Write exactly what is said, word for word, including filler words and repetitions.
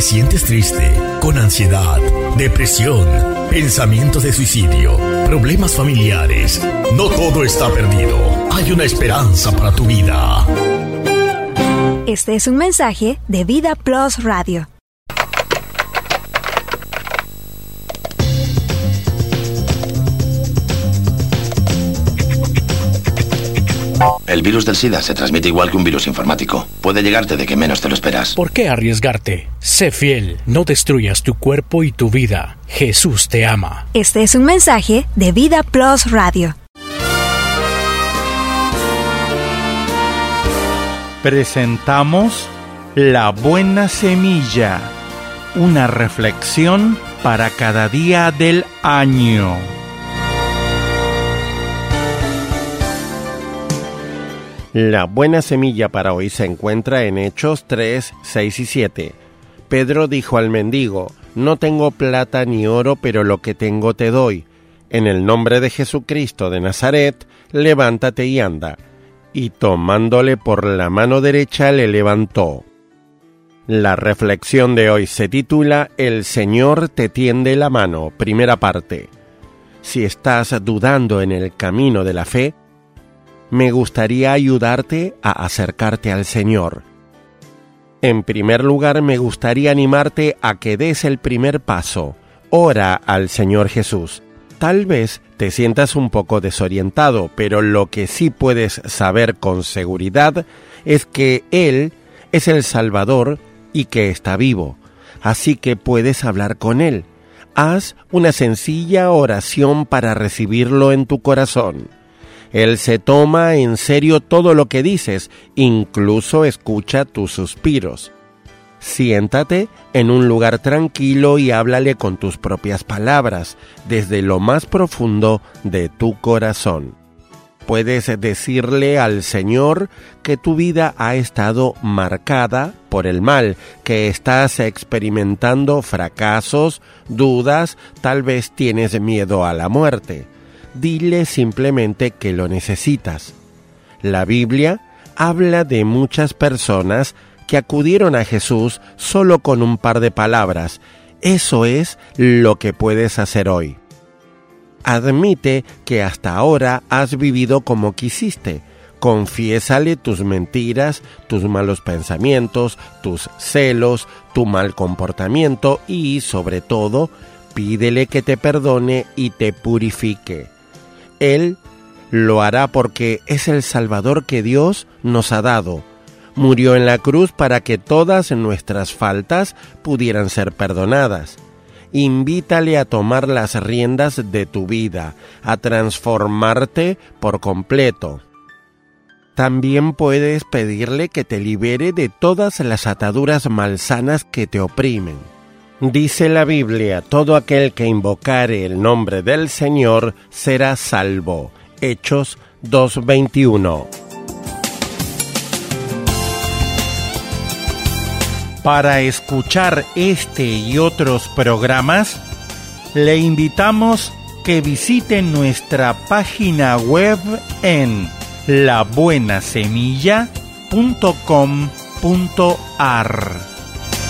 sientes triste, con ansiedad, depresión, pensamientos de suicidio, problemas familiares, no todo está perdido. Hay una esperanza para tu vida. Este es un mensaje de Vida Plus Radio. El virus del SIDA se transmite igual que un virus informático. Puede llegarte de que menos te lo esperas. ¿Por qué arriesgarte? Sé fiel, no destruyas tu cuerpo y tu vida. Jesús te ama. Este es un mensaje de Vida Plus Radio. Presentamos La Buena Semilla, una reflexión para cada día del año. La buena semilla para hoy se encuentra en Hechos tres, seis y siete. Pedro dijo al mendigo: no tengo plata ni oro, pero lo que tengo te doy. En el nombre de Jesucristo de Nazaret, levántate y anda. Y tomándole por la mano derecha le levantó. La reflexión de hoy se titula El Señor te tiende la mano, primera parte. Si estás dudando en el camino de la fe, me gustaría ayudarte a acercarte al Señor. En primer lugar, me gustaría animarte a que des el primer paso. Ora al Señor Jesús. Tal vez te sientas un poco desorientado, pero lo que sí puedes saber con seguridad es que Él es el Salvador y que está vivo. Así que puedes hablar con Él. Haz una sencilla oración para recibirlo en tu corazón. Él se toma en serio todo lo que dices, incluso escucha tus suspiros. Siéntate en un lugar tranquilo y háblale con tus propias palabras, desde lo más profundo de tu corazón. Puedes decirle al Señor que tu vida ha estado marcada por el mal, que estás experimentando fracasos, dudas, tal vez tienes miedo a la muerte. Dile simplemente que lo necesitas. La Biblia habla de muchas personas que acudieron a Jesús solo con un par de palabras. Eso es lo que puedes hacer hoy. Admite que hasta ahora has vivido como quisiste. Confiésale tus mentiras, tus malos pensamientos, tus celos, tu mal comportamiento y, sobre todo, pídele que te perdone y te purifique. Él lo hará porque es el Salvador que Dios nos ha dado. Murió en la cruz para que todas nuestras faltas pudieran ser perdonadas. Invítale a tomar las riendas de tu vida, a transformarte por completo. También puedes pedirle que te libere de todas las ataduras malsanas que te oprimen. Dice la Biblia: todo aquel que invocare el nombre del Señor será salvo. Hechos dos veintiuno. Para escuchar este y otros programas, le invitamos que visite nuestra página web en la buena semilla punto com punto a r.